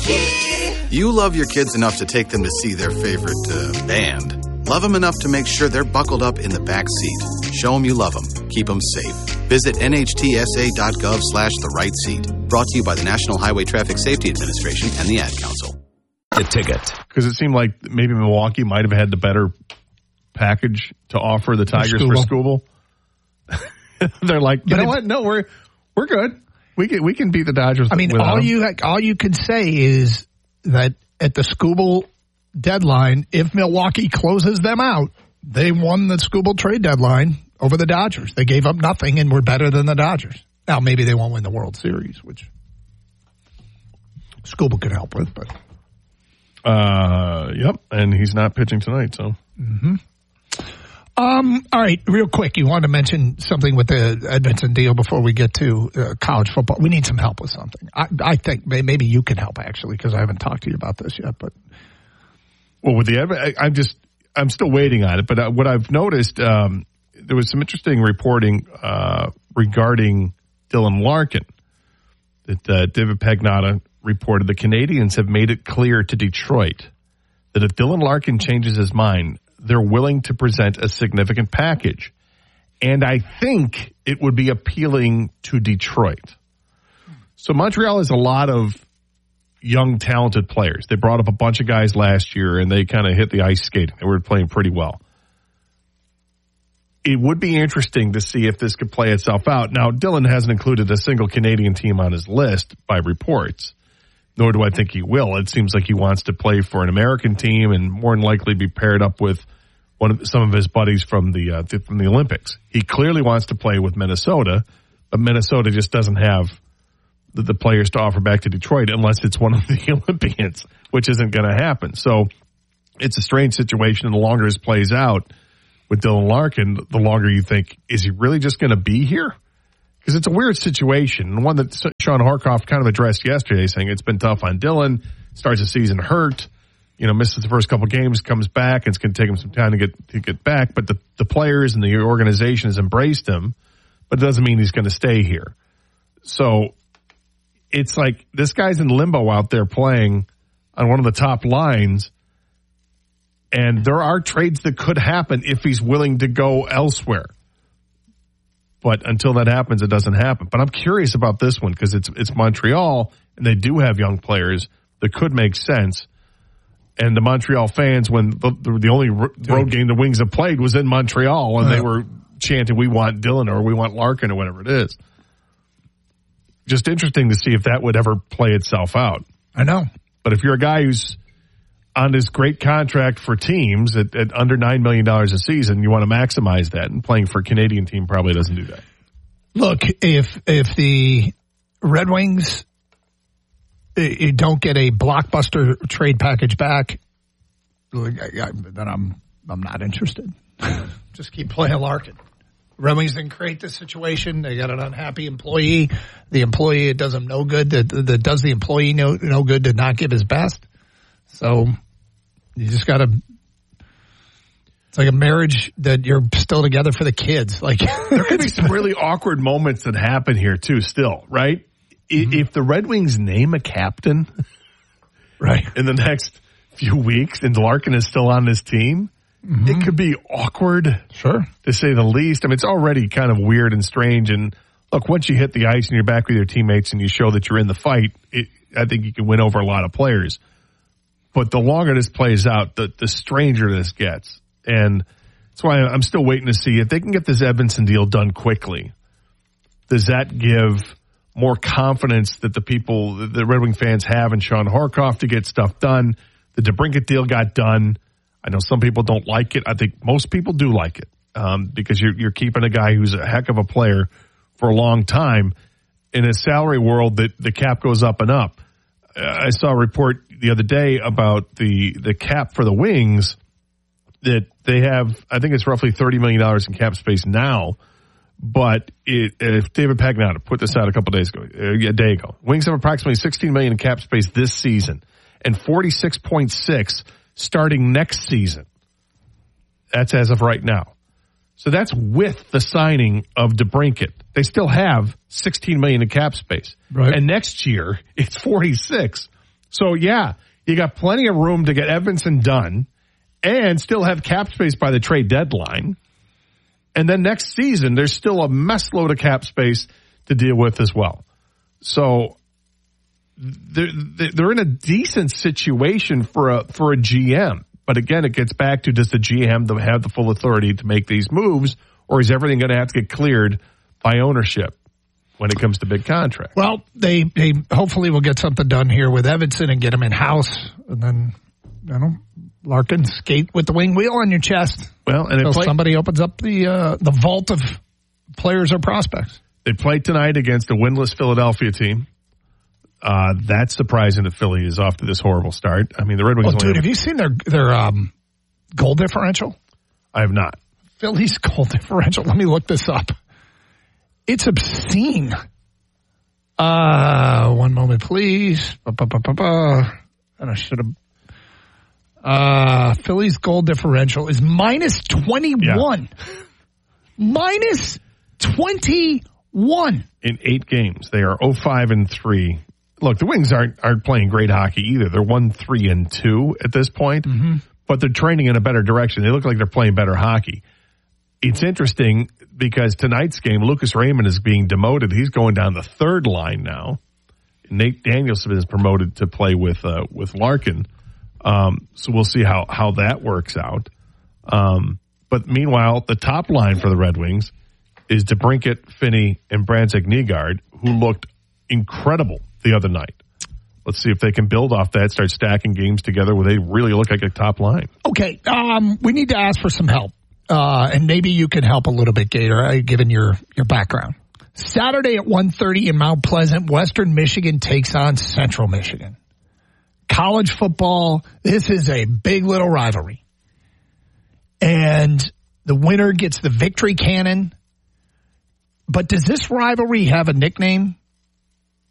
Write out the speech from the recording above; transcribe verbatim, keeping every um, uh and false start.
You love your kids enough to take them to see their favorite uh, band. Love them enough to make sure they're buckled up in the back seat. Show them you love them. Keep them safe. Visit N H T S A dot gov slash the right seat. Brought to you by the National Highway Traffic Safety Administration and the Ad Council. The ticket. Because it seemed like maybe Milwaukee might have had the better package to offer the Tigers for Skubal. They're like, you know what? No, we're we're good. We can we can beat the Dodgers. I mean, all them. you all you can say is that at the Skubal deadline, if Milwaukee closes them out, they won the Skubal trade deadline over the Dodgers. They gave up nothing and were better than the Dodgers. Now, maybe they won't win the World Series, which Skubal could help with. But uh, yep, and he's not pitching tonight, so. Mm-hmm. Um, all right, real quick, you wanted to mention something with the Edmonton deal before we get to uh, college football. We need some help with something. I, I think maybe you can help, actually, because I haven't talked to you about this yet. But well, with the I, I'm just I'm still waiting on it. But uh, what I've noticed, um, there was some interesting reporting uh, regarding Dylan Larkin that uh, David Pagnotta reported. The Canadians have made it clear to Detroit that if Dylan Larkin changes his mind, they're willing to present a significant package. And I think it would be appealing to Detroit. So Montreal has a lot of young, talented players. They brought up a bunch of guys last year, and they kind of hit the ice skating. They were playing pretty well. It would be interesting to see if this could play itself out. Now, Dylan hasn't included a single Canadian team on his list by reports, nor do I think he will. It seems like he wants to play for an American team and more than likely be paired up with one of some of his buddies from the uh, from the Olympics. He clearly wants to play with Minnesota, but Minnesota just doesn't have the, the players to offer back to Detroit unless it's one of the Olympians, which isn't going to happen. So it's a strange situation, and the longer this plays out with Dylan Larkin, the longer you think, is he really just going to be here? Because it's a weird situation, and one that Sean Horkoff kind of addressed yesterday, saying it's been tough on Dylan, starts the season hurt, you know, misses the first couple games, comes back, and it's going to take him some time to get to get back. But the, the players and the organization has embraced him, but it doesn't mean he's going to stay here. So it's like this guy's in limbo out there playing on one of the top lines, and there are trades that could happen if he's willing to go elsewhere. But until that happens, it doesn't happen. But I'm curious about this one because it's it's Montreal, and they do have young players that could make sense. And the Montreal fans, when the, the only road game the Wings have played was in Montreal, and they were chanting, "We want Dylan," or "We want Larkin," or whatever it is. Just interesting to see if that would ever play itself out. I know. But if you're a guy who's on this great contract for teams at, at under nine million dollars a season, you want to maximize that, and playing for a Canadian team probably doesn't do that. Look, if if the Red Wings you don't get a blockbuster trade package back, then I'm I'm not interested. Just keep playing Larkin. Red Wings didn't create this situation. They got an unhappy employee. The employee, it does him no good. That, that does the employee no, no good to not give his best. So you just got to. It's like a marriage that you're still together for the kids. Like there could be some really awkward moments that happen here too. Still, right? Mm-hmm. If the Red Wings name a captain, right, in the next few weeks, and Larkin is still on this team, mm-hmm. it could be awkward, sure, to say the least. I mean, it's already kind of weird and strange. And look, once you hit the ice and you're back with your teammates and you show that you're in the fight, it, I think you can win over a lot of players. But the longer this plays out, the the stranger this gets. And that's why I'm still waiting to see if they can get this Edmondson deal done quickly. Does that give more confidence that the people, the Red Wing fans have in Sean Horkoff to get stuff done? The DeBrincat deal got done. I know some people don't like it. I think most people do like it um, because you're, you're keeping a guy who's a heck of a player for a long time. In a salary world, that the cap goes up and up. Uh, I saw a report the other day about the, the cap for the Wings, that they have, I think it's roughly thirty million dollars in cap space now. But it, if David Pagnotta put this out a couple days ago, a day ago, Wings have approximately sixteen million dollars in cap space this season and forty-six point six starting next season. That's as of right now. So that's with the signing of DeBrincat. They still have sixteen million dollars in cap space. Right. And next year, it's forty-six. So, yeah, you got plenty of room to get Edvinsson done and still have cap space by the trade deadline. And then next season, there's still a mess load of cap space to deal with as well. So they're, they're in a decent situation for a, for a G M. But again, it gets back to, does the G M have the full authority to make these moves, or is everything going to have to get cleared by ownership when it comes to big contracts? Well, they, they hopefully will get something done here with Edvinsson and get him in house, and then, you know, Larkin, skate with the wing wheel on your chest. Well, and until play, somebody opens up the uh, the vault of players or prospects. They played tonight against a winless Philadelphia team. Uh, that's surprising that Philly is off to this horrible start. I mean, the Red Wings. Oh, dude, have you seen their their um, goal differential? I have not. Philly's goal differential. Let me look this up. It's obscene. Uh, one moment, please. Ba-ba-ba-ba-ba. And I should have. Uh, Philly's goal differential is minus twenty-one. Yeah. Minus twenty-one. In eight games, they are oh five and three. Look, the Wings aren't aren't playing great hockey either. They're one three and two at this point, mm-hmm. but they're trending in a better direction. They look like they're playing better hockey. It's interesting because tonight's game, Lucas Raymond is being demoted. He's going down the third line now. Nate Danielson is promoted to play with uh, with Larkin. Um, so we'll see how, how that works out. Um, but meanwhile, the top line for the Red Wings is DeBrincat, Finney, and Brandzik Nygaard, who looked incredible the other night. Let's see if they can build off that, start stacking games together where they really look like a top line. Okay, um, we need to ask for some help. Uh, and maybe you can help a little bit, Gator, uh, given your, your background. Saturday at one thirty in Mount Pleasant, Western Michigan takes on Central Michigan. College football, this is a big little rivalry. And the winner gets the victory cannon. But does this rivalry have a nickname?